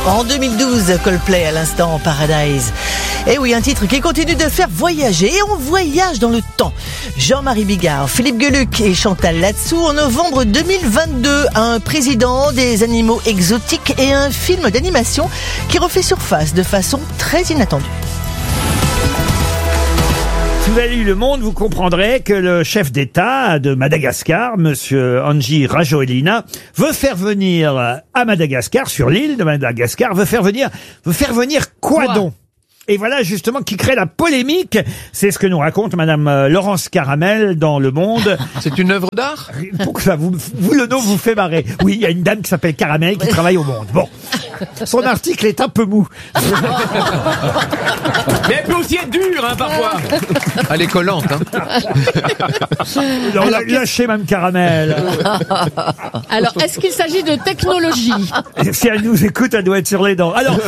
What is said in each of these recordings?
En 2012, Coldplay à l'instant Paradise. Et oui, un titre qui continue de faire voyager. Et on voyage dans le temps. Jean-Marie Bigard, Philippe Geluck et Chantal Latsou en novembre 2022. Un président des animaux exotiques et un film d'animation qui refait surface de façon très inattendue. Si vous avez lu Le Monde, vous comprendrez que le chef d'État de Madagascar, monsieur Andry Rajoelina, veut faire venir à Madagascar, sur l'île de Madagascar, veut faire venir quoi donc? Et voilà justement qui crée la polémique. C'est ce que nous raconte madame Laurence Caramel dans Le Monde. C'est une œuvre d'art? Pour ça, vous, le nom vous fait marrer. Oui, il y a une dame qui s'appelle Caramel qui travaille au Monde. Bon. Son article est un peu mou. Mais elle peut aussi être dure, hein, parfois. Elle est collante, hein. Non, lâchez Mme Caramel. Alors, est-ce qu'il s'agit de technologie? Si elle nous écoute, elle doit être sur les dents. Alors.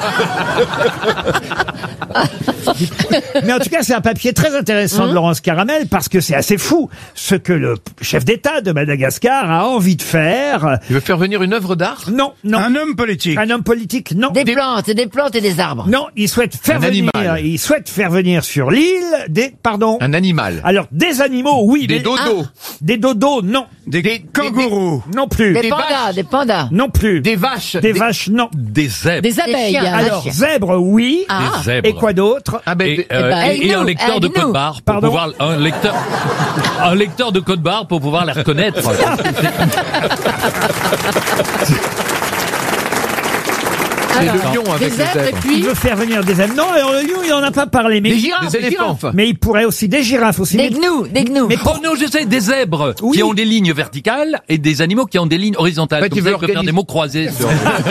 Mais en tout cas, c'est un papier très intéressant de Laurence Caramel parce que c'est assez fou ce que le chef d'État de Madagascar a envie de faire. Il veut faire venir une œuvre d'art? Non. Un homme politique. Un homme politique, non. Des plantes et des arbres. Non, il souhaite faire venir sur l'île pardon. Un animal. Alors, des animaux, oui. Des dodos. Des dodos, non. Des kangourous. Non plus. Des pandas. Non plus. Des vaches. Des vaches, non. Des zèbres. Des abeilles. chiens. Alors, zèbre, oui. Des zèbres. Et quoi d'autre? Et nous, un lecteur de nous. code barre pour Pardon pouvoir un lecteur de code barre pour pouvoir les reconnaître. C'est Alors, le lion avec des les zèbres et zèbres. Il puis veut faire venir des zèbres. Non, alors le lion, il n'en a pas parlé. Mais, Des girafes. Des éléphants. mais il pourrait aussi des girafes aussi. Des gnous. Mais Oh non, je sais, des zèbres Oui. qui ont des lignes verticales et des animaux qui ont des lignes horizontales. En fait, Comme il ça, veut il peut faire organiser- des mots croisés sur...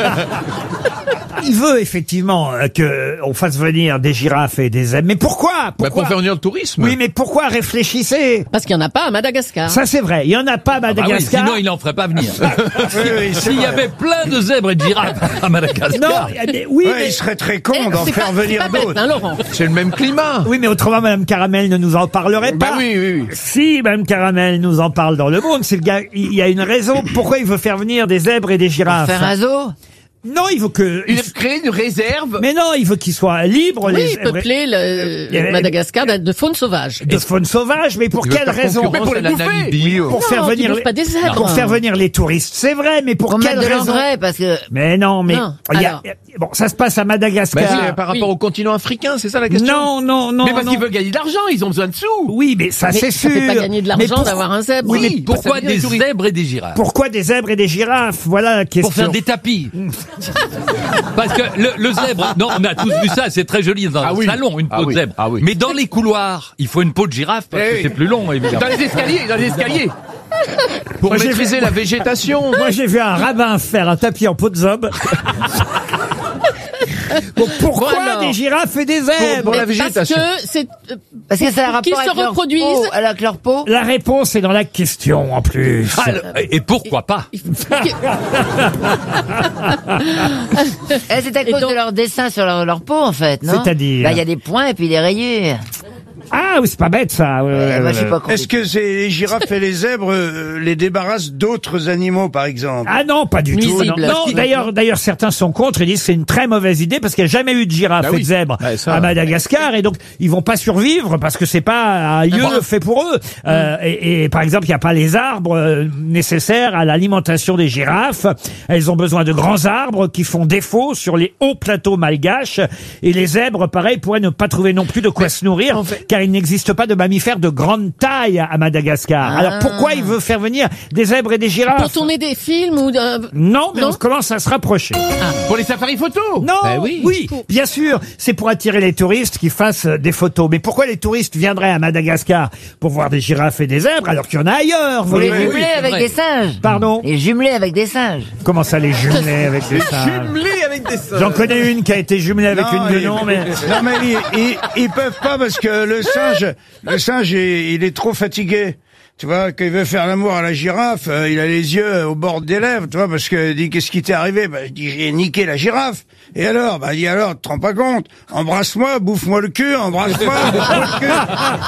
il veut effectivement que on fasse venir des girafes et des zèbres. Mais pourquoi? Bah, pour faire venir le tourisme. Oui, mais pourquoi? Réfléchissez. parce qu'il n'y en a pas à Madagascar. Ça, c'est vrai. Il y en a pas à Ah bah oui, Madagascar. sinon il n'en ferait pas venir. Oui, c'est S'il y vrai. avait plein de zèbres et de girafes à Madagascar. Non, mais oui, Ouais, mais, il serait très con d'en C'est faire pas venir bête, d'autres. hein, Laurent. C'est le même climat. oui, mais autrement, Madame Caramel ne nous en parlerait pas. Bah oui. Si Madame Caramel nous en parle dans Le Monde, c'est le gars. Il y a une raison. Pourquoi il veut faire venir des zèbres et des girafes? Faire un zoo. Non, il veut que. Créer une réserve. Mais non, il veut qu'ils soient libres. Oui, les zèbres et- peupler le Madagascar de faune sauvage. de faune sauvage. Mais pour Il veut quelle faire raison? concurrence pour les à la bouffer. Namibie. Pour faire Non, tu venir bouffes pas des zèbres. pour faire venir les touristes. C'est vrai, mais pour Pour quelle mettre de raison? l'engrais, parce que... Mais non, mais Non, bon, ça se passe à Bah, Madagascar. c'est par rapport au continent africain, c'est ça la question? Non. Mais parce non. qu'ils veulent gagner de l'argent, ils ont besoin de sous. Oui, mais ça Mais c'est ça sûr. fait pas gagner de Mais l'argent d'avoir un zèbre. Oui, mais Pourquoi ça veut dire des les touristes. zèbres et des girafes? pourquoi des zèbres et des girafes? Voilà la question. Pour faire des tapis. Parce que le zèbre, non, on a tous vu ça, c'est très joli dans Ah un oui. salon, une peau Ah de oui. zèbre. Ah oui. Mais dans les couloirs, il faut une peau de girafe parce Eh que oui. c'est plus long, évidemment. Dans les escaliers. Pour Moi, j'ai maîtriser vu- la végétation. Moi j'ai vu un rabbin faire un tapis en peau de zob. Bon, pourquoi Bon, alors. des girafes et des zèbres? Pour la Parce végétation. que c'est Parce que ça a un Qu'ils rapport se avec leur reproduisent. peau, avec leur peau. La réponse est dans la question en plus. Et pourquoi pas? C'est à cause donc- de leur dessin sur leur peau, en fait, non? C'est-à-dire Là, il y a des points et puis des rayures. Ah oui, c'est pas bête ça. Moi, je suis pas Est-ce que les girafes et les zèbres les débarrassent d'autres animaux, par exemple? Ah non, pas du tout. Nuisible. Non, d'ailleurs, certains sont contre et disent que c'est une très mauvaise idée parce qu'il n'y a jamais eu de girafe Bah et oui. de zèbre Ouais, ça. à Madagascar et donc ils vont pas survivre parce que c'est pas un lieu fait pour eux. Et par exemple, il n'y a pas les arbres nécessaires à l'alimentation des girafes. Elles ont besoin de grands arbres qui font défaut sur les hauts plateaux malgaches et les zèbres, pareil, pourraient ne pas trouver non plus de quoi se nourrir car il n'existe pas de mammifères de grande taille à Madagascar. Alors pourquoi il veut faire venir des zèbres et des girafes? pour tourner des films ou Non, mais Non. on commence à se rapprocher. Pour les safaris photos. Non, Ben oui. oui, bien sûr, c'est pour attirer les touristes qui fassent des photos. Mais pourquoi les touristes viendraient à Madagascar pour voir des girafes et des zèbres alors qu'il y en a ailleurs? Vous les voyez-vous jumelez c'est avec vrai. des singes. Pardon? Les jumelés avec des singes. Comment ça, les jumeler avec des singes? Jumelés avec des singes. J'en connais une qui a été jumelée avec une guenon, mais... Non, mais ils peuvent pas parce que le singe, il est trop fatigué. Tu vois, quand il veut faire l'amour à la girafe, il a les yeux au bord des lèvres, tu vois, parce que il dit qu'est-ce qui t'est arrivé? Bah, je dis j'ai niqué la girafe. Et alors? Bah, il dit alors, tu te rends pas compte? Embrasse-moi, bouffe-moi le cul, embrasse-moi, bouffe-moi le cul.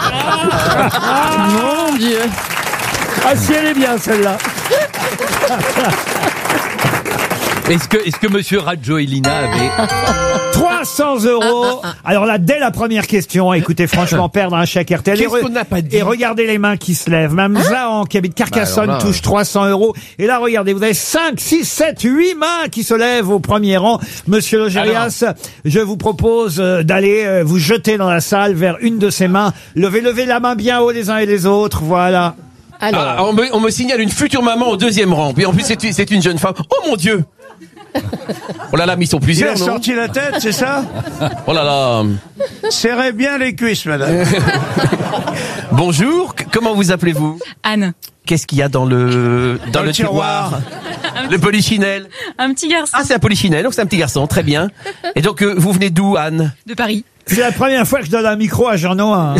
Mon Dieu. Ah si, elle est bien celle-là. Est-ce que Monsieur Radjoelina avait 300 €. Alors là, dès la première question, écoutez, franchement, perdre un chèque RTL. Qu'est-ce qu'on n'a pas dit? Et regardez les mains qui se lèvent. Mme Zahan, qui habite Carcassonne, alors là, touche 300 €. Et là, regardez, vous avez 5, 6, 7, 8 mains qui se lèvent au premier rang. Monsieur Logérias, je vous propose d'aller vous jeter dans la salle vers une de ces mains. Levez la main bien haut les uns et les autres. Voilà. Alors, on me signale une future maman au 2e rang. Puis en plus, c'est une jeune femme. Oh mon Dieu! Oh là là, mais ils sont Il a plusieurs, non? sorti la tête, c'est ça? Oh là là. Serrez bien les cuisses, madame. Bonjour, comment vous appelez-vous? Anne. Qu'est-ce qu'il y a dans le tiroir? Le polichinelle. Un petit garçon. Ah, c'est un polichinelle, donc c'est un petit garçon, très bien. Et donc, vous venez d'où, Anne? De Paris. C'est la première fois que je donne un micro à Jean-Noël.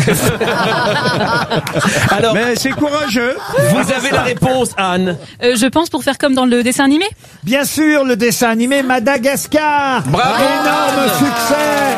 Alors, Mais c'est courageux. vous avez la réponse, Anne. Je pense pour faire comme dans le dessin animé. Bien sûr, le dessin animé Madagascar. Bravo. Énorme succès.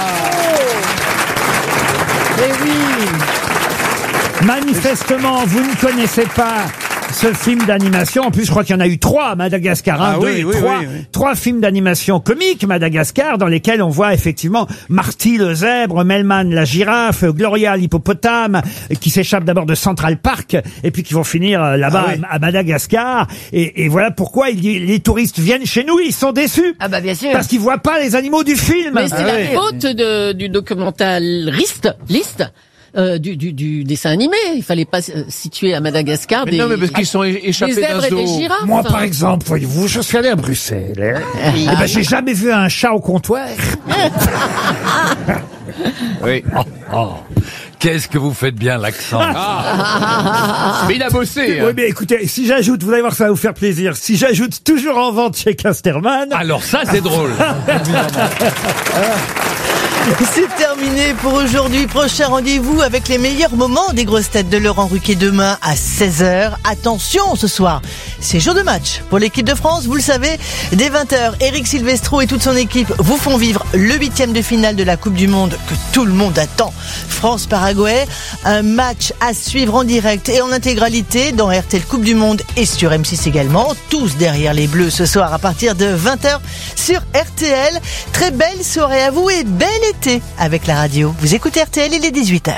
Eh oui. Manifestement, vous ne connaissez pas ce film d'animation. En plus, je crois qu'il y en a eu 3 à Madagascar. Ah 2 oui, et oui, 3. oui, oui. 3 films d'animation comiques Madagascar dans lesquels on voit effectivement Marty le zèbre, Melman la girafe, Gloria l'hippopotame qui s'échappent d'abord de Central Park et puis qui vont finir là-bas Ah oui. à Madagascar. Et voilà pourquoi les touristes viennent chez nous, ils sont déçus. Ah bah bien sûr. Parce qu'ils voient pas les animaux du film. mais c'est Ah la oui. faute du documentariste du dessin animé. Il fallait pas situer à Madagascar Mais non, mais parce qu'ils sont des échappés d'un zèbres et des zoo. girafes. Moi, par exemple, voyez-vous, je suis allé à Bruxelles. Et ben, j'ai jamais vu un chat au comptoir. Oui. Qu'est-ce que vous faites bien l'accent? Mais il a bossé. Oui, mais écoutez, si j'ajoute, vous allez voir, ça va vous faire plaisir. Si j'ajoute toujours en vente chez Casterman. Alors ça, c'est drôle. C'est terminé pour aujourd'hui. Prochain rendez-vous avec les meilleurs moments des grosses têtes de Laurent Ruquier demain à 16h. Attention, ce soir, c'est jour de match pour l'équipe de France. Vous le savez, dès 20h, Eric Silvestro et toute son équipe vous font vivre le 8e de finale de la Coupe du Monde que tout le monde attend. France-Paraguay, un match à suivre en direct et en intégralité dans RTL Coupe du Monde et sur M6 également. Tous derrière les Bleus ce soir à partir de 20h sur RTL. Très belle soirée à vous et bel été avec la radio. Vous écoutez RTL, il est 18h.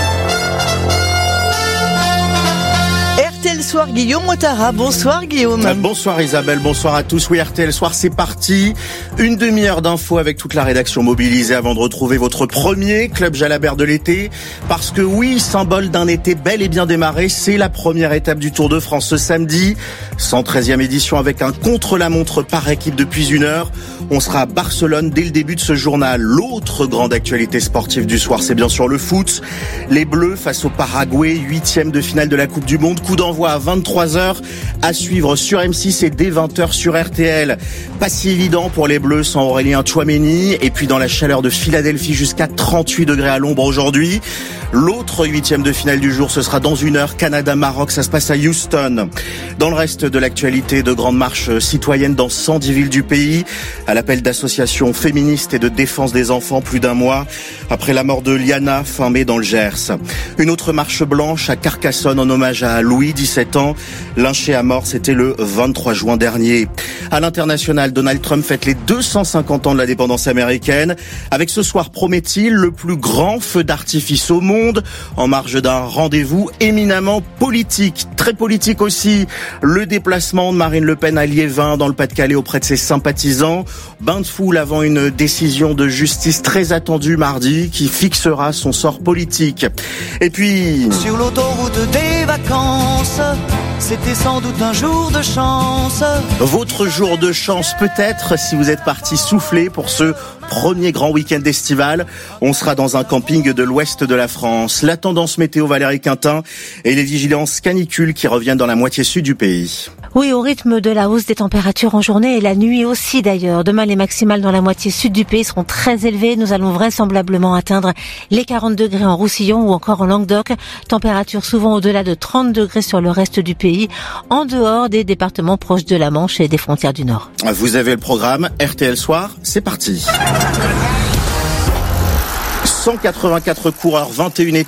RTL Soir, Guillaume Otara. Bonsoir Guillaume. Bonsoir Isabelle, bonsoir à tous. Oui, RTL Soir, c'est parti. Une demi-heure d'infos avec toute la rédaction mobilisée avant de retrouver votre premier Club Jalabert de l'été. Parce que oui, symbole d'un été bel et bien démarré, c'est la première étape du Tour de France ce samedi. 113e édition avec un contre-la-montre par équipe depuis 1 heure. On sera à Barcelone dès le début de ce journal. L'autre grande actualité sportive du soir, c'est bien sûr le foot. Les Bleus face au Paraguay, 8e de finale de la Coupe du Monde. Coup d'envoi à 23h, à suivre sur M6 et dès 20h sur RTL. Pas si évident pour les Bleus sans Aurélien Tchouaméni. Et puis dans la chaleur de Philadelphie, jusqu'à 38 degrés à l'ombre aujourd'hui. L'autre 8e de finale du jour, ce sera dans 1 heure. Canada-Maroc, ça se passe à Houston. Dans le reste de l'actualité, de grandes marches citoyennes dans 110 villes du pays. À l'appel d'associations féministes et de défense des enfants, plus d'1 mois après la mort de Liana, fin mai dans le Gers. Une autre marche blanche à Carcassonne en hommage à Louis, 17 ans. Lynché à mort, c'était le 23 juin dernier. À l'international, Donald Trump fête les 250 ans de l'indépendance américaine. Avec ce soir, promet-il, le plus grand feu d'artifice au monde, en marge d'un rendez-vous éminemment politique. Très politique aussi, le déplacement de Marine Le Pen à Liévin, dans le Pas-de-Calais, auprès de ses sympathisants. Bain de foule avant une décision de justice très attendue mardi, qui fixera son sort politique. Et puis... Sur l'autoroute des vacances, c'était sans doute un jour de chance. Votre jour de chance peut-être si vous êtes parti souffler pour ce premier grand week-end estival. On sera dans un camping de l'ouest de la France. La tendance météo Valérie Quintin et les vigilances canicules qui reviennent dans la moitié sud du pays. Oui, au rythme de la hausse des températures en journée et la nuit aussi d'ailleurs. Demain, les maximales dans la moitié sud du pays seront très élevées. Nous allons vraisemblablement atteindre les 40 degrés en Roussillon ou encore en Languedoc. Température souvent au-delà de 30 degrés sur le reste du pays, en dehors des départements proches de la Manche et des frontières du Nord. Vous avez le programme RTL Soir, c'est parti. 184 coureurs, 21 étapes.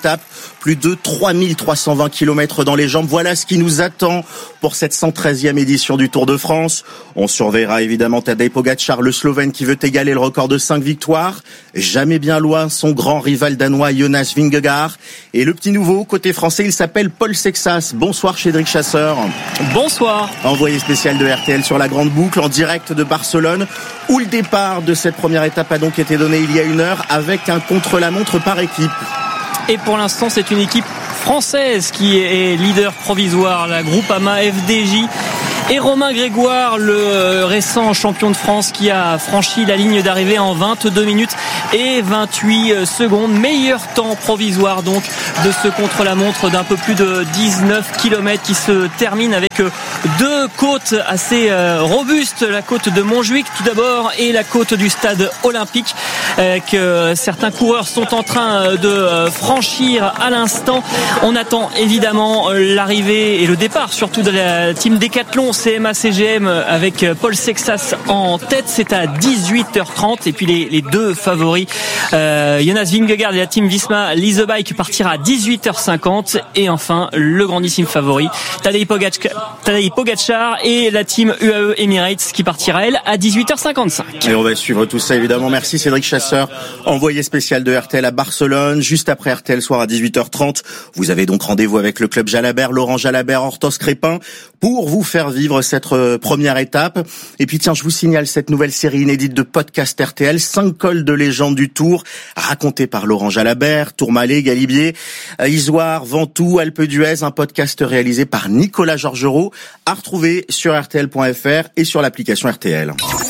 Plus de 3320 km dans les jambes. Voilà ce qui nous attend pour cette 113e édition du Tour de France. On surveillera évidemment Tadej Pogačar, le Slovène qui veut égaler le record de 5 victoires. Jamais bien loin son grand rival danois Jonas Vingegaard. Et le petit nouveau, côté français, il s'appelle Paul Sexas. Bonsoir Cédric Chasseur. Bonsoir. Envoyé spécial de RTL sur la Grande Boucle en direct de Barcelone, où le départ de cette première étape a donc été donné il y a 1 heure avec un contre-la-montre par équipe. Et pour l'instant, c'est une équipe française qui est leader provisoire, la Groupama FDJ. Et Romain Grégoire, le récent champion de France qui a franchi la ligne d'arrivée en 22 minutes et 28 secondes. Meilleur temps provisoire donc de ce contre-la-montre d'un peu plus de 19 km qui se termine avec 2 côtes assez robustes. La côte de Montjuic tout d'abord et la côte du stade olympique que certains coureurs sont en train de franchir à l'instant. On attend évidemment l'arrivée et le départ surtout de la team Décathlon CMA-CGM avec Paul Sexas en tête. C'est à 18h30 et puis les 2 favoris Jonas Vingegaard et la team Visma Lease Bike partira à 18h50 et enfin le grandissime favori Tadej Pogačar et la team UAE Emirates qui partira elle à 18h55. Et on va suivre tout ça évidemment. Merci Cédric Chasseur, envoyé spécial de RTL à Barcelone. Juste après RTL Soir à 18h30, vous avez donc rendez-vous avec le club Jalabert, Laurent Jalabert, Hortense Crépin pour vous faire vivre cette première étape. Et puis tiens, je vous signale cette nouvelle série inédite de podcast RTL, 5 cols de légende du Tour, racontés par Laurent Jalabert, Tourmalet, Galibier, Isoire, Ventoux, Alpe d'Huez, un podcast réalisé par Nicolas Georgerot, à retrouver sur RTL.fr et sur l'application RTL.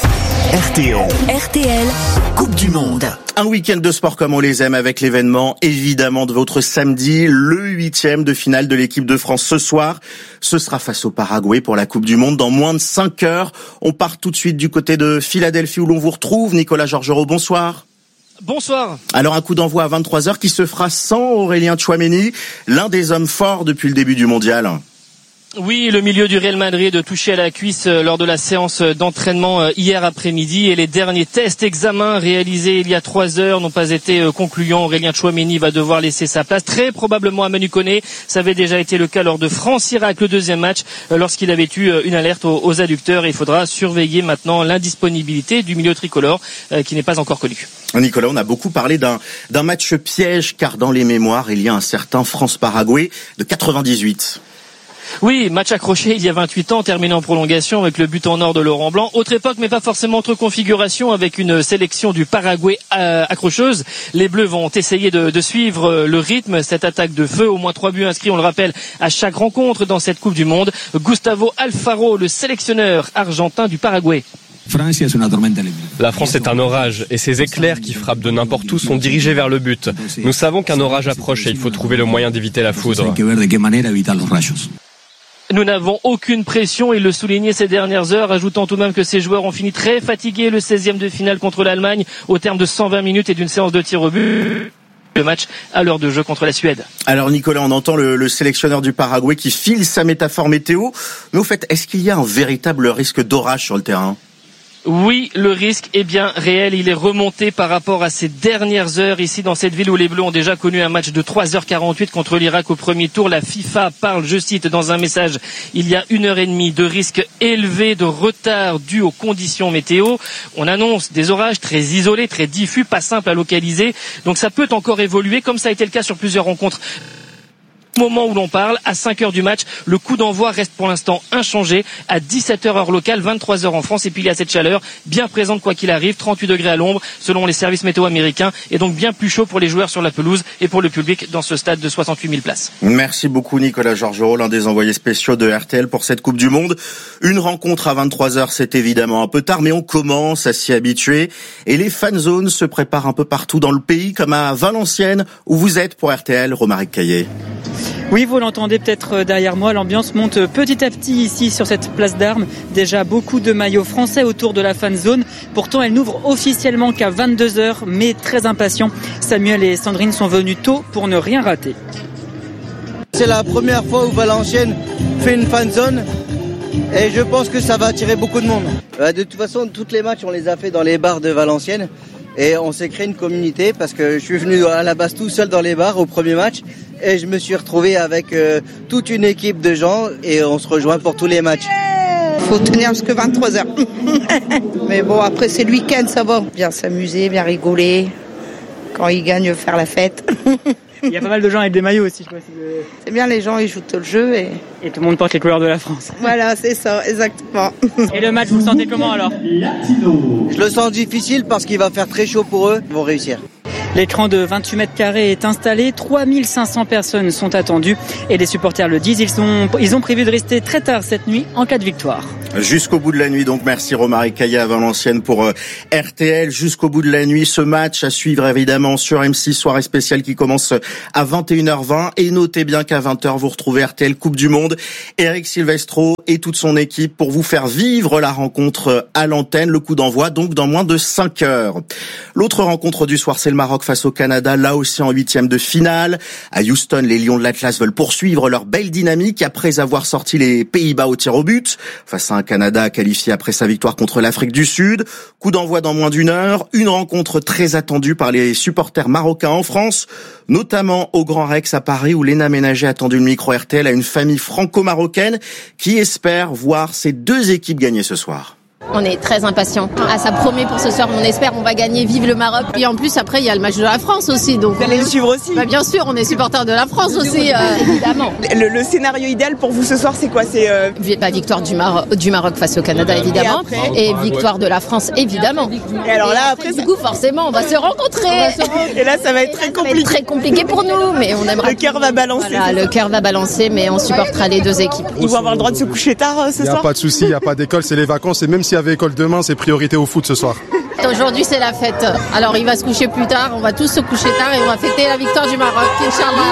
RTL, Coupe du Monde. Un week-end de sport comme on les aime avec l'événement, évidemment, de votre samedi, le 8e de finale de l'équipe de France ce soir. Ce sera face au Paraguay pour la Coupe du Monde dans moins de 5 heures. On part tout de suite du côté de Philadelphie où l'on vous retrouve. Nicolas Georgerot, bonsoir. Bonsoir. Alors un coup d'envoi à 23h qui se fera sans Aurélien Tchouaméni, l'un des hommes forts depuis le début du mondial. Oui, le milieu du Real Madrid touché à la cuisse lors de la séance d'entraînement hier après-midi et les derniers tests examens réalisés il y a 3 heures n'ont pas été concluants. Aurélien Tchouaméni va devoir laisser sa place très probablement à Manu Koné. Ça avait déjà été le cas lors de France-Irak, le 2e match, lorsqu'il avait eu une alerte aux adducteurs et il faudra surveiller maintenant l'indisponibilité du milieu tricolore qui n'est pas encore connu. Nicolas, on a beaucoup parlé d'un match piège car dans les mémoires il y a un certain France-Paraguay de 98. Oui, match accroché il y a 28 ans, terminé en prolongation avec le but en or de Laurent Blanc. Autre époque, mais pas forcément autre configuration, avec une sélection du Paraguay accrocheuse. Les Bleus vont essayer de suivre le rythme, cette attaque de feu. Au moins 3 buts inscrits, on le rappelle, à chaque rencontre dans cette Coupe du Monde. Gustavo Alfaro, le sélectionneur argentin du Paraguay. La France est un orage et ces éclairs qui frappent de n'importe où sont dirigés vers le but. Nous savons qu'un orage approche et il faut trouver le moyen d'éviter la foudre. Nous n'avons aucune pression, il le soulignait ces dernières heures, ajoutant tout de même que ces joueurs ont fini très fatigués le 16e de finale contre l'Allemagne au terme de 120 minutes et d'une séance de tir au but. Le match à l'heure de jeu contre la Suède. Alors Nicolas, on entend le sélectionneur du Paraguay qui file sa métaphore météo, mais au fait, est-ce qu'il y a un véritable risque d'orage sur le terrain ? Oui, le risque est bien réel. Il est remonté par rapport à ces dernières heures ici dans cette ville où les Bleus ont déjà connu un match de 3h48 contre l'Irak au premier tour. La FIFA parle, je cite, dans un message, il y a 1h30 de risque élevé de retard dû aux conditions météo. On annonce des orages très isolés, très diffus, pas simples à localiser. Donc ça peut encore évoluer comme ça a été le cas sur plusieurs rencontres. Moment où l'on parle, à 5h du match, le coup d'envoi reste pour l'instant inchangé à 17h heure locale, 23h en France. Et puis il y a cette chaleur bien présente quoi qu'il arrive, 38 degrés à l'ombre selon les services météo américains et donc bien plus chaud pour les joueurs sur la pelouse et pour le public dans ce stade de 68 000 places. Merci beaucoup Nicolas Georgerot, l'un des envoyés spéciaux de RTL pour cette Coupe du Monde. Une rencontre à 23h, c'est évidemment un peu tard, mais on commence à s'y habituer. Et les fan zones se préparent un peu partout dans le pays, comme à Valenciennes, où vous êtes pour RTL, Romaric Caillé. Oui, vous l'entendez peut-être derrière moi, l'ambiance monte petit à petit ici sur cette place d'Armes. Déjà beaucoup de maillots français autour de la fan zone. Pourtant, elle n'ouvre officiellement qu'à 22h, mais très impatients. Samuel et Sandrine sont venus tôt pour ne rien rater. C'est la première fois où Valenciennes fait une fan zone et je pense que ça va attirer beaucoup de monde. De toute façon, tous les matchs, on les a fait dans les bars de Valenciennes. Et on s'est créé une communauté parce que je suis venu à la base tout seul dans les bars au premier match. Et je me suis retrouvé avec toute une équipe de gens et on se rejoint pour tous les matchs. Faut tenir jusqu'à 23h. Mais bon, après c'est le week-end, ça va. Bien s'amuser, bien rigoler. Quand ils gagnent, faire la fête. Il y a pas mal de gens avec des maillots aussi, je crois. C'est bien, les gens ils jouent tout le jeu et tout le monde porte les couleurs de la France. Voilà, c'est ça, exactement. Et le match, vous le sentez comment alors? Je le sens difficile parce qu'il va faire très chaud pour eux. Ils vont réussir. L'écran de 28 mètres carrés est installé, 3500 personnes sont attendues et les supporters le disent, ils ont prévu de rester très tard cette nuit en cas de victoire. Jusqu'au bout de la nuit, donc merci Romaric Caillat à Valenciennes pour RTL. Jusqu'au bout de la nuit, ce match à suivre évidemment sur M6, soirée spéciale qui commence à 21h20. Et notez bien qu'à 20h, vous retrouvez RTL Coupe du Monde. Eric Silvestro et toute son équipe pour vous faire vivre la rencontre à l'antenne. Le coup d'envoi donc dans moins de 5 heures. L'autre rencontre du soir, c'est le Maroc face au Canada, là aussi en 8e de finale. À Houston, les Lions de l'Atlas veulent poursuivre leur belle dynamique après avoir sorti les Pays-Bas au tir au but face à un Canada qualifié après sa victoire contre l'Afrique du Sud. Coup d'envoi dans moins d'une heure. Une rencontre très attendue par les supporters marocains en France, notamment au Grand Rex à Paris où Léna Ménager a tendu le micro RTL à une famille franco-marocaine qui espère voir ces deux équipes gagner ce soir. On est très impatients. Ah, ça promet pour ce soir, on espère, on va gagner, vive le Maroc. Puis en plus, après, il y a le match de la France aussi. Donc, vous allez le suivre aussi? Bah, bien sûr, on est supporters de la France aussi, évidemment. Le scénario idéal pour vous ce soir, c'est quoi? C'est victoire du Maroc face au Canada, évidemment. Et victoire de la France, évidemment. Et alors là, après, du coup, forcément, on va se rencontrer. Et là, ça va être très compliqué. Très compliqué pour nous, mais on aimerait. Le cœur va balancer. Voilà, le cœur va balancer, mais on supportera les deux équipes. Ils vont avoir le droit de se coucher tard ce soir? Il n'y a pas de souci, il n'y a pas d'école, c'est les vacances. Et même s'il y avait école demain, c'est priorité au foot ce soir. Aujourd'hui, c'est la fête. Alors, il va se coucher plus tard. On va tous se coucher tard et on va fêter la victoire du Maroc. Inch'Allah.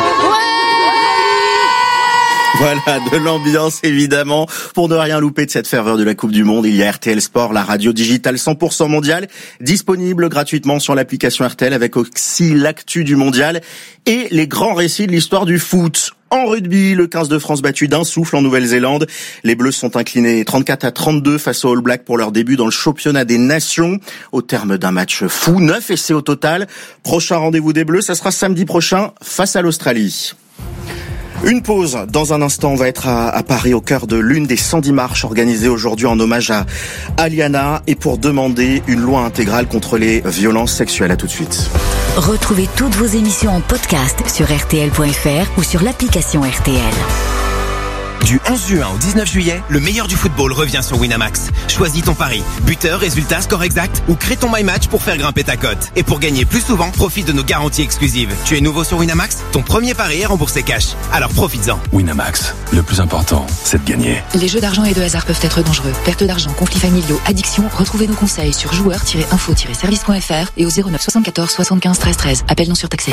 Voilà, de l'ambiance évidemment. Pour ne rien louper de cette ferveur de la Coupe du Monde, il y a RTL Sport, la radio digitale 100% mondiale, disponible gratuitement sur l'application RTL avec aussi l'actu du mondial et les grands récits de l'histoire du foot. En rugby, le 15 de France battu d'un souffle en Nouvelle-Zélande. Les Bleus sont inclinés 34-32 face aux All Blacks pour leur début dans le championnat des nations. Au terme d'un match fou, 9 essais au total. Prochain rendez-vous des Bleus, ça sera samedi prochain face à l'Australie. Une pause. Dans un instant, on va être à Paris au cœur de l'une des 110 marches organisées aujourd'hui en hommage à Aliana et pour demander une loi intégrale contre les violences sexuelles. À tout de suite. Retrouvez toutes vos émissions en podcast sur rtl.fr ou sur l'application RTL. Du 11 juin au 19 juillet, le meilleur du football revient sur Winamax. Choisis ton pari, buteur, résultat, score exact ou crée ton my match pour faire grimper ta cote. Et pour gagner plus souvent, profite de nos garanties exclusives. Tu es nouveau sur Winamax? Ton premier pari est remboursé cash. Alors profites-en. Winamax, le plus important, c'est de gagner. Les jeux d'argent et de hasard peuvent être dangereux. Perte d'argent, conflits familiaux, addiction. Retrouvez nos conseils sur joueurs-info-service.fr et au 09 74 75 13 13. Appel non surtaxé.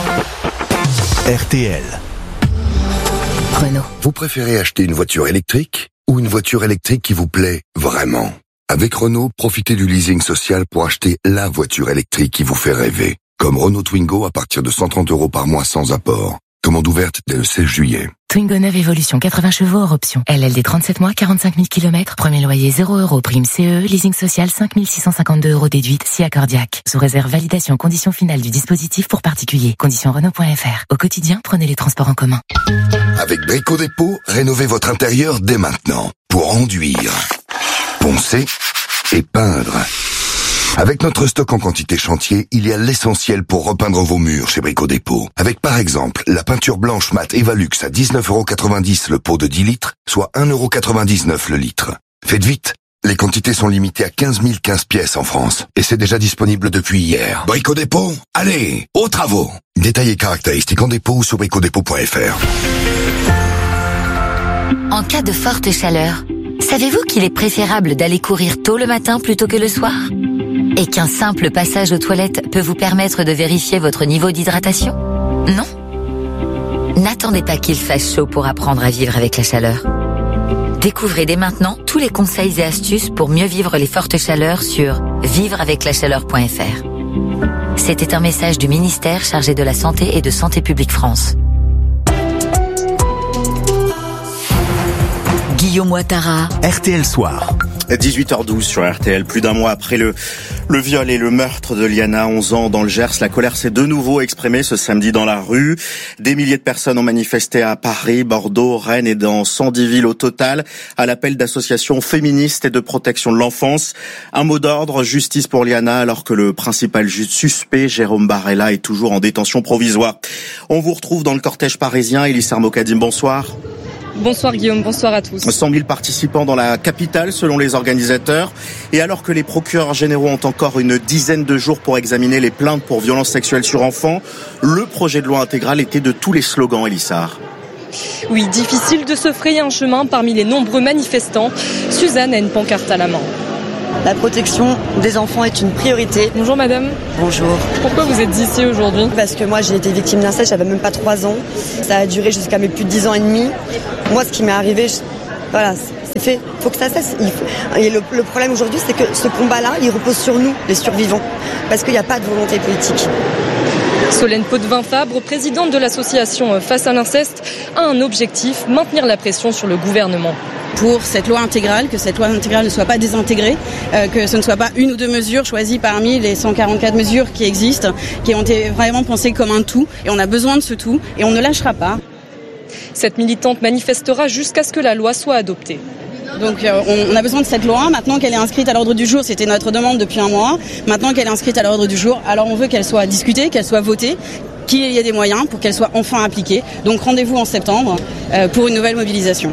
RTL. Renault. Vous préférez acheter une voiture électrique ou une voiture électrique qui vous plaît vraiment? Avec Renault, profitez du leasing social pour acheter la voiture électrique qui vous fait rêver. Comme Renault Twingo à partir de 130 € par mois sans apport. Commande ouverte dès le 16 juillet. Twingo 9 Evolution 80 chevaux hors option. LLD 37 mois, 45 000 km. Premier loyer 0 €. Prime CE. Leasing social 5 652 € déduite si accordiaque. Sous réserve validation conditions finales du dispositif pour particuliers. Conditions Renault.fr. Au quotidien, prenez les transports en commun. Avec Brico Dépôt, rénovez votre intérieur dès maintenant. Pour enduire, poncer et peindre. Avec notre stock en quantité chantier, il y a l'essentiel pour repeindre vos murs chez Brico Dépôt. Avec par exemple la peinture blanche mat Evalux à 19,90 € le pot de 10 litres, soit 1,99 € le litre. Faites vite, les quantités sont limitées à 15 015 pièces en France. Et c'est déjà disponible depuis hier. Brico Dépôt, allez, aux travaux. Détails et caractéristiques en dépôt ou sur bricodépôt.fr. En cas de forte chaleur, savez-vous qu'il est préférable d'aller courir tôt le matin plutôt que le soir ? Et qu'un simple passage aux toilettes peut vous permettre de vérifier votre niveau d'hydratation? Non? N'attendez pas qu'il fasse chaud pour apprendre à vivre avec la chaleur. Découvrez dès maintenant tous les conseils et astuces pour mieux vivre les fortes chaleurs sur vivreaveclachaleur.fr. C'était un message du ministère chargé de la Santé et de Santé publique France. Guillaume Ouattara. RTL Soir. 18h12 sur RTL. Plus d'un mois après le viol et le meurtre de Liana, 11 ans, dans le Gers, la colère s'est de nouveau exprimée ce samedi dans la rue. Des milliers de personnes ont manifesté à Paris, Bordeaux, Rennes et dans 110 villes au total, à l'appel d'associations féministes et de protection de l'enfance. Un mot d'ordre, justice pour Liana, alors que le principal suspect, Jérôme Barella, est toujours en détention provisoire. On vous retrouve dans le cortège parisien. Elissa Mokadim, bonsoir. Bonsoir Guillaume, bonsoir à tous. 100 000 participants dans la capitale selon les organisateurs. Et alors que les procureurs généraux ont encore une dizaine de jours pour examiner les plaintes pour violences sexuelles sur enfants, le projet de loi intégral était de tous les slogans, Elissa. Oui, difficile de se frayer un chemin parmi les nombreux manifestants. Suzanne a une pancarte à la main. La protection des enfants est une priorité. Bonjour madame. Bonjour. Pourquoi vous êtes ici aujourd'hui ? Parce que moi j'ai été victime d'inceste, j'avais même pas 3 ans. Ça a duré jusqu'à mes plus de 10 ans et demi. Moi ce qui m'est arrivé, voilà, c'est fait. Faut que ça cesse. Et le problème aujourd'hui c'est que ce combat-là, il repose sur nous, les survivants. Parce qu'il n'y a pas de volonté politique. Solène Potvin-Fabre, présidente de l'association Face à l'inceste, a un objectif, maintenir la pression sur le gouvernement. Pour cette loi intégrale, que cette loi intégrale ne soit pas désintégrée, que ce ne soit pas une ou deux mesures choisies parmi les 144 mesures qui existent, qui ont été vraiment pensées comme un tout, et on a besoin de ce tout, et on ne lâchera pas. Cette militante manifestera jusqu'à ce que la loi soit adoptée. Donc on a besoin de cette loi, maintenant qu'elle est inscrite à l'ordre du jour, c'était notre demande depuis un mois, maintenant qu'elle est inscrite à l'ordre du jour, alors on veut qu'elle soit discutée, qu'elle soit votée, qu'il y ait des moyens pour qu'elle soit enfin appliquée. Donc rendez-vous en septembre pour une nouvelle mobilisation.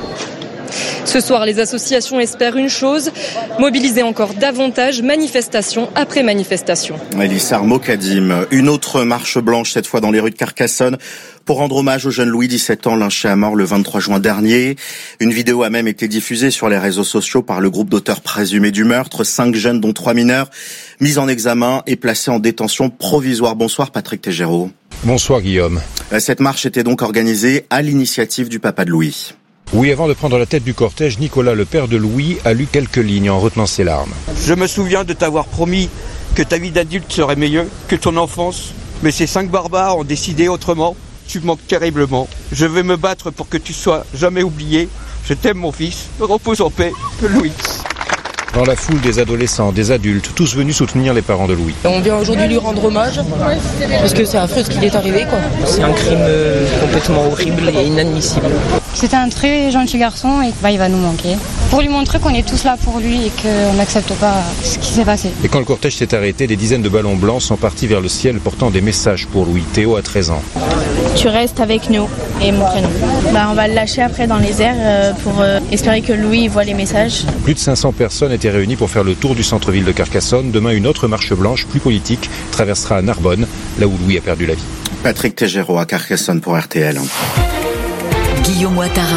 Ce soir, les associations espèrent une chose, mobiliser encore davantage, manifestation après manifestation. Elissa Mokadim, une autre marche blanche, cette fois dans les rues de Carcassonne, pour rendre hommage au jeune Louis, 17 ans, lynché à mort le 23 juin dernier. Une vidéo a même été diffusée sur les réseaux sociaux par le groupe d'auteurs présumés du meurtre. 5 jeunes, dont 3 mineurs, mis en examen et placés en détention provisoire. Bonsoir Patrick Tégéraud. Bonsoir Guillaume. Cette marche était donc organisée à l'initiative du papa de Louis. Oui, avant de prendre la tête du cortège, Nicolas, le père de Louis, a lu quelques lignes en retenant ses larmes. Je me souviens de t'avoir promis que ta vie d'adulte serait meilleure que ton enfance, mais ces 5 barbares ont décidé autrement. Tu me manques terriblement. Je vais me battre pour que tu sois jamais oublié. Je t'aime mon fils. Repose en paix, Louis. Dans la foule, des adolescents, des adultes, tous venus soutenir les parents de Louis. On vient aujourd'hui lui rendre hommage, parce que c'est affreux ce qui est arrivé, quoi. C'est un crime complètement horrible et inadmissible. C'était un très gentil garçon et il va nous manquer. Pour lui montrer qu'on est tous là pour lui et qu'on n'accepte pas ce qui s'est passé. Et quand le cortège s'est arrêté, des dizaines de ballons blancs sont partis vers le ciel portant des messages pour Louis. Théo a 13 ans. Tu restes avec nous et mon prénom. On va le lâcher après dans les airs pour espérer que Louis voit les messages. Plus de 500 personnes étaient réunies pour faire le tour du centre-ville de Carcassonne. Demain, une autre marche blanche, plus politique, traversera à Narbonne, là où Louis a perdu la vie. Patrick Tégéraud à Carcassonne pour RTL. Guillaume Ouattara.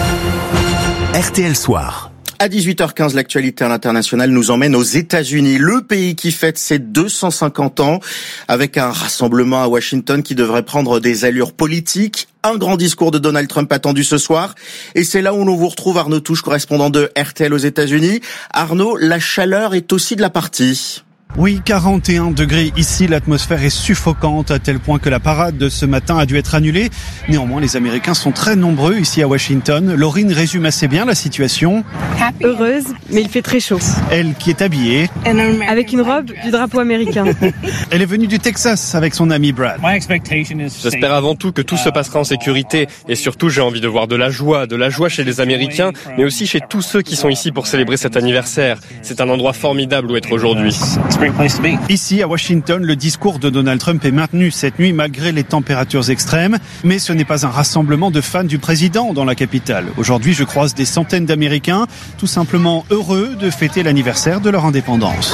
RTL Soir. À 18h15, l'actualité à l'international nous emmène aux États-Unis, le pays qui fête ses 250 ans, avec un rassemblement à Washington qui devrait prendre des allures politiques. Un grand discours de Donald Trump attendu ce soir. Et c'est là où l'on vous retrouve Arnaud Touche, correspondant de RTL aux États-Unis. Arnaud, la chaleur est aussi de la partie. Oui, 41 degrés ici, l'atmosphère est suffocante à tel point que la parade de ce matin a dû être annulée. Néanmoins, les Américains sont très nombreux ici à Washington. Laurine résume assez bien la situation. Heureuse, mais il fait très chaud. Elle qui est habillée avec une robe du drapeau américain. Elle est venue du Texas avec son ami Brad. J'espère avant tout que tout se passera en sécurité et surtout j'ai envie de voir de la joie chez les Américains, mais aussi chez tous ceux qui sont ici pour célébrer cet anniversaire. C'est un endroit formidable où être aujourd'hui. Ici, à Washington, le discours de Donald Trump est maintenu cette nuit malgré les températures extrêmes. Mais ce n'est pas un rassemblement de fans du président dans la capitale. Aujourd'hui, je croise des centaines d'Américains, tout simplement heureux de fêter l'anniversaire de leur indépendance.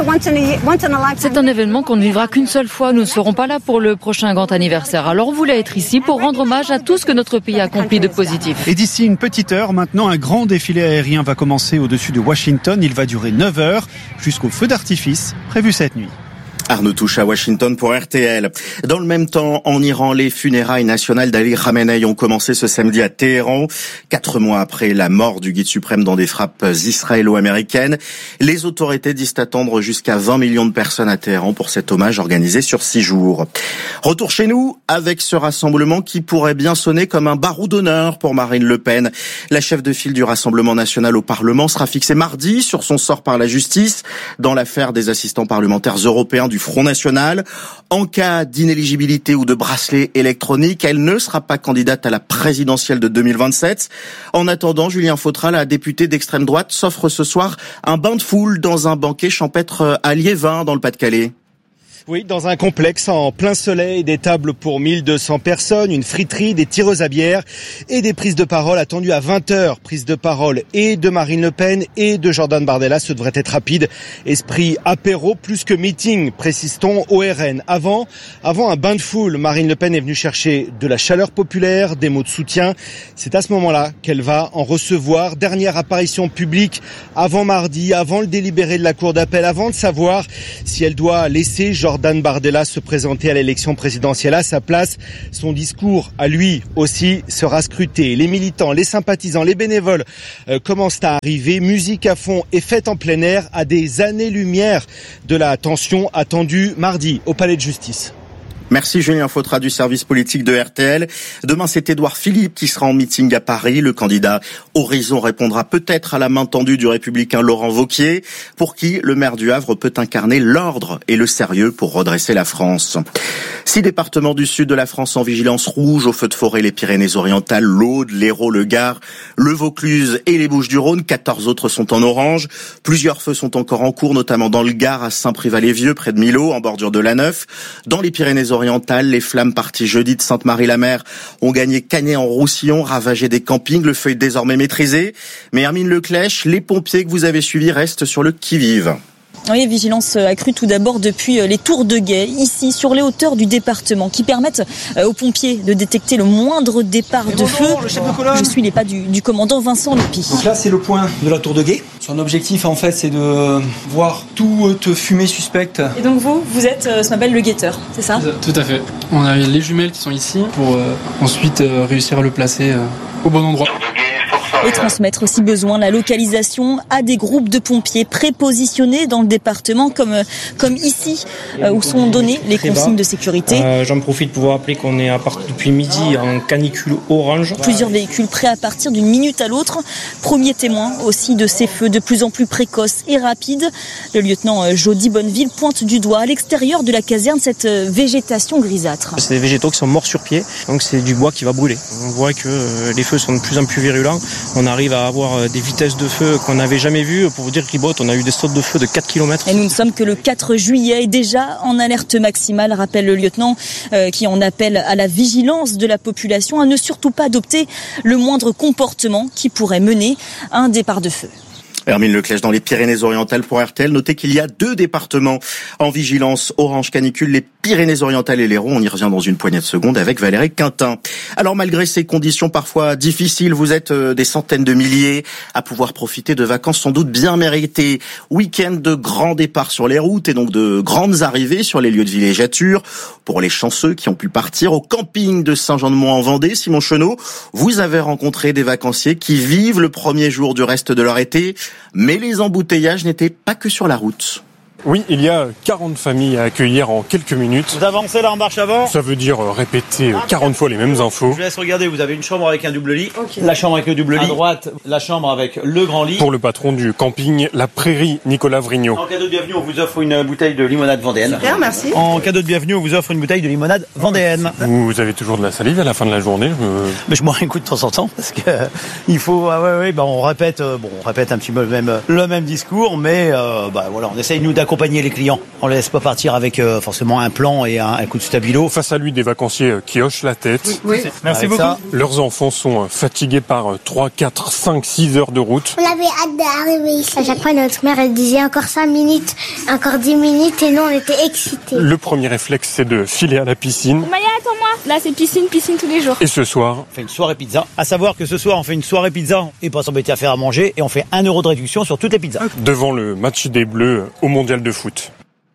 C'est un événement qu'on ne vivra qu'une seule fois. Nous ne serons pas là pour le prochain grand anniversaire. Alors on voulait être ici pour rendre hommage à tout ce que notre pays a accompli de positif. Et d'ici une petite heure, maintenant, un grand défilé aérien va commencer au-dessus de Washington. Il va durer 9 heures jusqu'au feu d'artifice prévu cette nuit. Arnaud Touche à Washington pour RTL. Dans le même temps, en Iran, les funérailles nationales d'Ali Khamenei ont commencé ce samedi à Téhéran. 4 mois après la mort du guide suprême dans des frappes israélo-américaines, les autorités disent attendre jusqu'à 20 millions de personnes à Téhéran pour cet hommage organisé sur 6 jours. Retour chez nous avec ce rassemblement qui pourrait bien sonner comme un barreau d'honneur pour Marine Le Pen. La chef de file du Rassemblement national au Parlement sera fixée mardi sur son sort par la justice dans l'affaire des assistants parlementaires européens du Front National. En cas d'inéligibilité ou de bracelet électronique, elle ne sera pas candidate à la présidentielle de 2027. En attendant, Julien Fautra, la députée d'extrême droite, s'offre ce soir un bain de foule dans un banquet champêtre à Liévin, dans le Pas-de-Calais. Oui, dans un complexe en plein soleil, des tables pour 1200 personnes, une friterie, des tireuses à bière et des prises de parole attendues à 20h. Prise de parole et de Marine Le Pen et de Jordan Bardella, ce devrait être rapide. Esprit apéro plus que meeting, précise-t-on au RN. Avant un bain de foule, Marine Le Pen est venue chercher de la chaleur populaire, des mots de soutien. C'est à ce moment-là qu'elle va en recevoir. Dernière apparition publique avant mardi, avant le délibéré de la Cour d'appel, avant de savoir si elle doit laisser Jordan Bardella se présenter à l'élection présidentielle à sa place. Son discours, à lui aussi, sera scruté. Les militants, les sympathisants, les bénévoles commencent à arriver. Musique à fond et fête en plein air à des années-lumière de la tension attendue mardi au Palais de Justice. Merci Julien Fautra du service politique de RTL. Demain, c'est Édouard Philippe qui sera en meeting à Paris. Le candidat Horizon répondra peut-être à la main tendue du républicain Laurent Wauquiez, pour qui le maire du Havre peut incarner l'ordre et le sérieux pour redresser la France. 6 départements du sud de la France en vigilance rouge, au feu de forêt les Pyrénées-Orientales, l'Aude, l'Hérault, le Gard, le Vaucluse et les Bouches-du-Rhône. 14 autres sont en orange. Plusieurs feux sont encore en cours, notamment dans le Gard, à Saint-Privat-les-Vieux, près de Millau, en bordure de la Neuf. Dans les Pyrénées-Orientales, les flammes parties jeudi de Sainte-Marie-la-Mer ont gagné Canet-en-Roussillon, ravagé des campings. Le feu est désormais maîtrisé. Mais Hermine Leclèche, les pompiers que vous avez suivis restent sur le qui-vive. Oui, vigilance accrue tout d'abord depuis les tours de guet, ici sur les hauteurs du département, qui permettent aux pompiers de détecter le moindre départ de feu. Je suis les pas du commandant Vincent Lépi. Donc là, c'est le point de la tour de guet. Son objectif, en fait, c'est de voir toute fumée suspecte. Et donc vous êtes ce qu'on appelle le guetteur, c'est ça ? Tout à fait. On a les jumelles qui sont ici pour ensuite réussir à le placer au bon endroit. Et transmettre si besoin la localisation à des groupes de pompiers prépositionnés dans le département, comme ici, où sont données les consignes de sécurité. J'en profite pour vous rappeler qu'on est depuis midi en canicule orange. Plusieurs véhicules prêts à partir d'une minute à l'autre. Premier témoin aussi de ces feux de plus en plus précoces et rapides. Le lieutenant Jody Bonneville pointe du doigt à l'extérieur de la caserne cette végétation grisâtre. C'est des végétaux qui sont morts sur pied, donc c'est du bois qui va brûler. On voit que les feux sont de plus en plus virulents. On arrive à avoir des vitesses de feu qu'on n'avait jamais vues. Pour vous dire, Ribotte, on a eu des sautes de feu de 4 km. Et nous ne sommes que le 4 juillet et déjà en alerte maximale, rappelle le lieutenant, qui en appelle à la vigilance de la population, à ne surtout pas adopter le moindre comportement qui pourrait mener à un départ de feu. Hermine Leclèche dans les Pyrénées-Orientales pour RTL. Notez qu'il y a 2 départements en vigilance orange canicule, les Pyrénées-Orientales et l'Hérault. On y revient dans une poignée de secondes avec Valérie Quintin. Alors malgré ces conditions parfois difficiles, vous êtes des centaines de milliers à pouvoir profiter de vacances sans doute bien méritées. Week-end de grands départs sur les routes et donc de grandes arrivées sur les lieux de villégiature. Pour les chanceux qui ont pu partir au camping de Saint-Jean-de-Mont en Vendée, Simon Chenot, vous avez rencontré des vacanciers qui vivent le premier jour du reste de leur été. Mais les embouteillages n'étaient pas que sur la route. Oui, il y a 40 familles à accueillir en quelques minutes. Vous avancez là en marche avant. Ça veut dire répéter 40 fois les mêmes infos. Je vous laisse regarder, vous avez une chambre avec un double lit. Okay. La chambre avec le double lit. À droite, la chambre avec le grand lit. Pour le patron du camping La Prairie, Nicolas Vrignot. En cadeau de bienvenue, on vous offre une bouteille de limonade vendéenne. Super, merci. En cadeau de bienvenue, on vous offre une bouteille de limonade vendéenne. Vous avez toujours de la salive à la fin de la journée. Mais je bois un coup de temps en temps parce que il faut. On répète un petit peu le même discours, mais voilà, on essaye nous d'accompagner les clients. On ne laisse pas partir avec forcément un plan et un coup de stabilo. Face à lui, des vacanciers qui hochent la tête. Oui. Merci beaucoup. Leurs enfants sont fatigués par 3, 4, 5, 6 heures de route. On avait hâte d'arriver ici. À chaque fois, notre mère, elle disait encore 5 minutes, encore 10 minutes, et nous, on était excités. Le premier réflexe, c'est de filer à la piscine. Maya, attends-moi. Là, c'est piscine tous les jours. Et ce soir, on fait une soirée pizza. À savoir que ce soir, on fait une soirée pizza et pas s'embêter à faire à manger, et on fait 1 € de réduction sur toutes les pizzas. Devant le match des Bleus au Mondial de foot.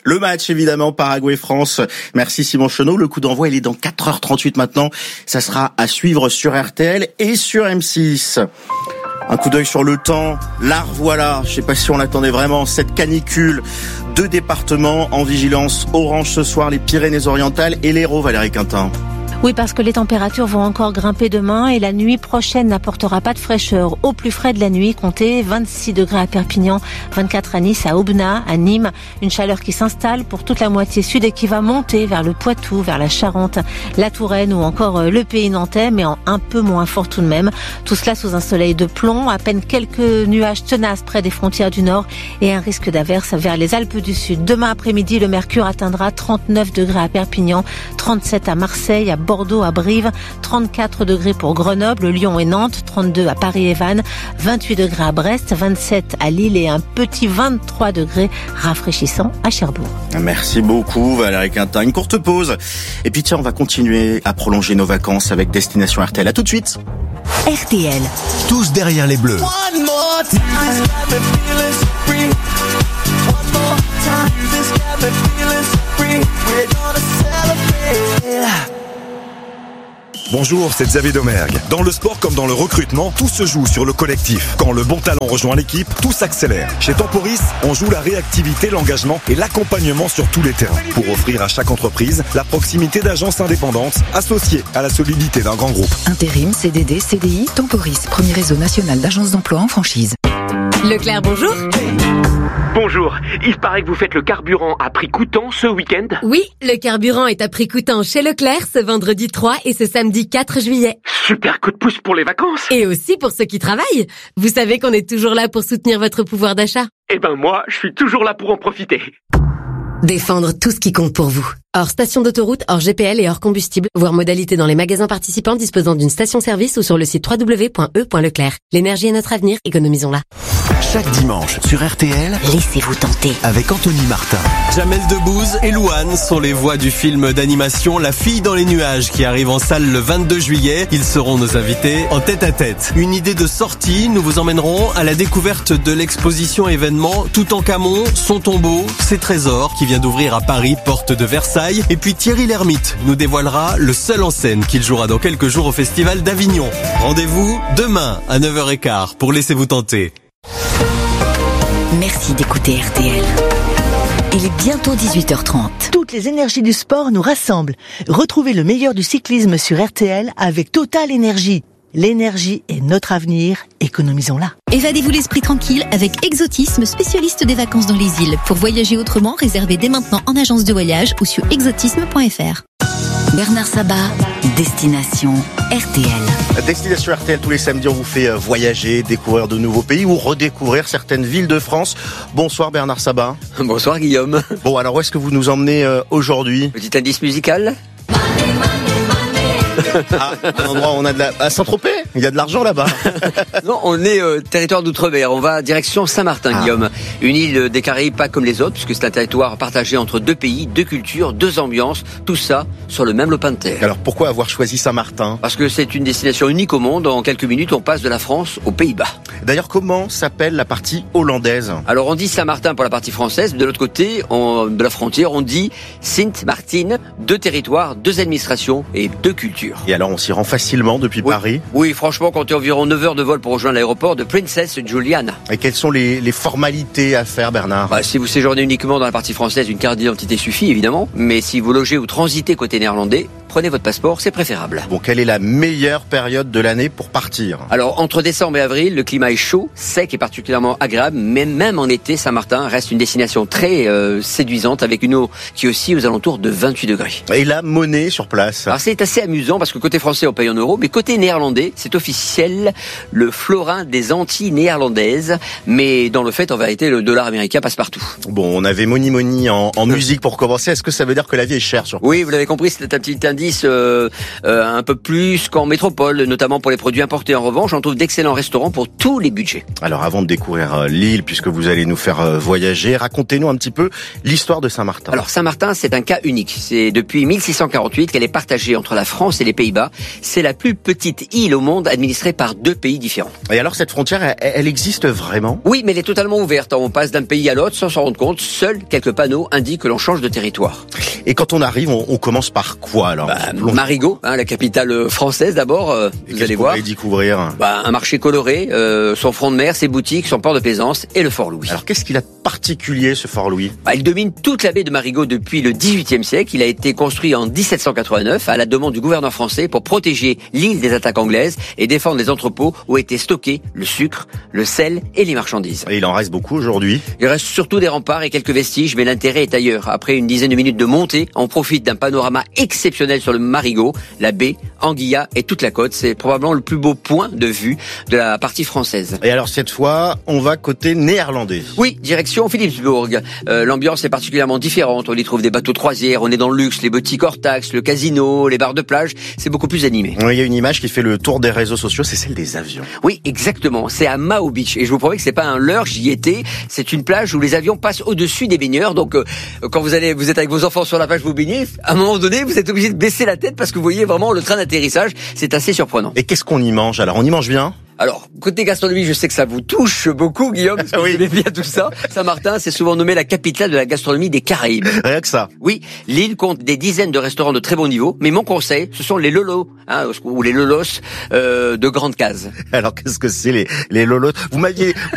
Le match, évidemment, Paraguay-France. Merci Simon Chenot. Le coup d'envoi, il est dans 4h38 maintenant. Ça sera à suivre sur RTL et sur M6. Un coup d'œil sur le temps. La revoilà. Je sais pas si on l'attendait vraiment. Cette canicule. 2 départements en vigilance orange ce soir. Les Pyrénées-Orientales et l'Hérault, Valérie Quintin. Oui, parce que les températures vont encore grimper demain et la nuit prochaine n'apportera pas de fraîcheur. Au plus frais de la nuit, comptez 26 degrés à Perpignan, 24 à Nice, à Aubenas, à Nîmes. Une chaleur qui s'installe pour toute la moitié sud et qui va monter vers le Poitou, vers la Charente, la Touraine ou encore le Pays nantais, mais en un peu moins fort tout de même. Tout cela sous un soleil de plomb, à peine quelques nuages tenaces près des frontières du nord et un risque d'averse vers les Alpes du Sud. Demain après-midi, le mercure atteindra 39 degrés à Perpignan, 37 à Marseille, à Bordeaux, à Brive, 34 degrés pour Grenoble, Lyon et Nantes, 32 à Paris et Vannes, 28 degrés à Brest, 27 à Lille et un petit 23 degrés rafraîchissant à Cherbourg. Merci beaucoup Valérie Quintin. Une courte pause. Et puis tiens, on va continuer à prolonger nos vacances avec Destination RTL. À tout de suite. RTL. Tous derrière les Bleus. Bonjour, c'est Xavier Domergue. Dans le sport comme dans le recrutement, tout se joue sur le collectif. Quand le bon talent rejoint l'équipe, tout s'accélère. Chez Temporis, on joue la réactivité, l'engagement et l'accompagnement sur tous les terrains. Pour offrir à chaque entreprise la proximité d'agences indépendantes associées à la solidité d'un grand groupe. Intérim, CDD, CDI, Temporis, premier réseau national d'agences d'emploi en franchise. Leclerc, bonjour. Bonjour, il paraît que vous faites le carburant à prix coûtant ce week-end ? Oui, le carburant est à prix coûtant chez Leclerc ce vendredi 3 et ce samedi 4 juillet. Super coup de pouce pour les vacances. Et aussi pour ceux qui travaillent. Vous savez qu'on est toujours là pour soutenir votre pouvoir d'achat. Eh ben moi, je suis toujours là pour en profiter. Défendre tout ce qui compte pour vous. Hors station d'autoroute, hors GPL et hors combustible. Voir modalité dans les magasins participants disposant d'une station-service ou sur le site www.e.leclerc. L'énergie est notre avenir, économisons-la. Chaque dimanche sur RTL, laissez-vous tenter avec Anthony Martin. Jamel Debbouze et Louane sont les voix du film d'animation La fille dans les nuages qui arrive en salle le 22 juillet. Ils seront nos invités en tête-à-tête. Une idée de sortie, nous vous emmènerons à la découverte de l'exposition événement Toutankhamon, son tombeau, ses trésors qui vient d'ouvrir à Paris, porte de Versailles. Et puis Thierry Lhermitte nous dévoilera le seul en scène qu'il jouera dans quelques jours au Festival d'Avignon. Rendez-vous demain à 9h15 pour Laissez-vous tenter. Merci d'écouter RTL. Il est bientôt 18h30. Toutes les énergies du sport nous rassemblent. Retrouvez le meilleur du cyclisme sur RTL avec Total Énergie. L'énergie est notre avenir, économisons-la. Évadez-vous l'esprit tranquille avec Exotisme, spécialiste des vacances dans les îles. Pour voyager autrement, réservez dès maintenant en agence de voyage ou sur exotisme.fr. Bernard Sabat, Destination RTL. Destination RTL, tous les samedis, on vous fait voyager, découvrir de nouveaux pays ou redécouvrir certaines villes de France. Bonsoir Bernard Sabat. Bonsoir Guillaume. Bon, alors où est-ce que vous nous emmenez aujourd'hui ? Petit indice musical. Ah, un endroit où on a de la... À Saint-Tropez, il y a de l'argent là-bas. Non, on est territoire d'outre-mer. On va direction Saint-Martin, Guillaume. Une île des Caraïbes pas comme les autres, puisque c'est un territoire partagé entre deux pays, deux cultures, deux ambiances. Tout ça sur le même lopin de terre. Alors pourquoi avoir choisi Saint-Martin ? Parce que c'est une destination unique au monde. En quelques minutes, on passe de la France aux Pays-Bas. D'ailleurs, comment s'appelle la partie hollandaise ? Alors on dit Saint-Martin pour la partie française. De l'autre côté de la frontière, on dit Sint-Maarten. Deux territoires, deux administrations et deux cultures. Et alors on s'y rend facilement depuis Paris ? Oui, franchement, comptez environ 9 heures de vol pour rejoindre l'aéroport de Princess Juliana. Et quelles sont les formalités à faire, Bernard ? Si vous séjournez uniquement dans la partie française, une carte d'identité suffit, évidemment. Mais si vous logez ou transitez côté néerlandais, prenez votre passeport, c'est préférable. Bon, quelle est la meilleure période de l'année pour partir ? Alors, entre décembre et avril, le climat est chaud, sec et particulièrement agréable. Mais même en été, Saint-Martin reste une destination très séduisante avec une eau qui oscille aux alentours de 28 degrés. Et la monnaie sur place ? Alors, c'est assez amusant parce que côté français, on paye en euros, mais côté néerlandais, c'est officiel, le florin des Antilles néerlandaises. Mais dans le fait, en vérité, le dollar américain passe partout. Bon, on avait money en musique pour commencer. Est-ce que ça veut dire que la vie est chère sur place ? Oui, vous l'avez compris, c'est un petit indice marchandises un peu plus qu'en métropole, notamment pour les produits importés. En revanche, on trouve d'excellents restaurants pour tous les budgets. Alors avant de découvrir l'île, puisque vous allez nous faire voyager, racontez-nous un petit peu l'histoire de Saint-Martin. Alors Saint-Martin, c'est un cas unique. C'est depuis 1648 qu'elle est partagée entre la France et les Pays-Bas. C'est la plus petite île au monde administrée par 2 pays différents. Et alors cette frontière, elle existe vraiment ? Oui, mais elle est totalement ouverte. On passe d'un pays à l'autre sans s'en rendre compte. Seuls quelques panneaux indiquent que l'on change de territoire. Et quand on arrive, on commence par quoi alors ? Marigot, la capitale française d'abord. Vous allez voir. Qu'est-ce qu'on va y découvrir ? Un marché coloré, son front de mer, ses boutiques, son port de plaisance et le Fort Louis. Alors qu'est-ce qu'il a de particulier ce Fort Louis ? Il domine toute la baie de Marigot depuis le XVIIIe siècle. Il a été construit en 1789 à la demande du gouverneur français pour protéger l'île des attaques anglaises et défendre les entrepôts où étaient stockés le sucre, le sel et les marchandises. Et il en reste beaucoup aujourd'hui ? Il reste surtout des remparts et quelques vestiges, mais l'intérêt est ailleurs. Après une dizaine de minutes de montée, on profite d'un panorama exceptionnel sur le Marigot, la baie, Anguilla et toute la côte. C'est probablement le plus beau point de vue de la partie française. Et alors cette fois, on va côté néerlandais. Oui, direction Philipsburg. L'ambiance est particulièrement différente. On y trouve des bateaux de croisière, on est dans le luxe, les boutiques hors taxes, le casino, les bars de plage. C'est beaucoup plus animé. Il y a une image qui fait le tour des réseaux sociaux, c'est celle des avions. Oui, exactement. C'est à Mao Beach. Et je vous promets que c'est pas un leurre, j'y étais. C'est une plage où les avions passent au-dessus des baigneurs. Donc, quand vous êtes avec vos enfants sur la plage, vous baignez, à un moment donné, vous êtes obligé de baisser la tête parce que vous voyez vraiment le train d'atterrissage. C'est assez surprenant. Et qu'est-ce qu'on y mange alors ? On y mange bien ? Alors, côté gastronomie, je sais que ça vous touche beaucoup, Guillaume, parce que vous aimez bien tout ça. Saint-Martin, c'est souvent nommé la capitale de la gastronomie des Caraïbes. Rien que ça. Oui, l'île compte des dizaines de restaurants de très bon niveau, mais mon conseil, ce sont les lolos, ou les lolos de grande case. Alors, qu'est-ce que c'est les lolos ? Vous m'aviez